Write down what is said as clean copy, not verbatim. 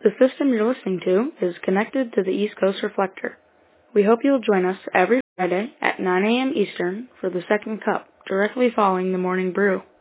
The system you're listening to is connected to the East Coast Reflector. We hope you'll join us every Friday at 9 a.m. Eastern for the second cup, directly following the morning brew.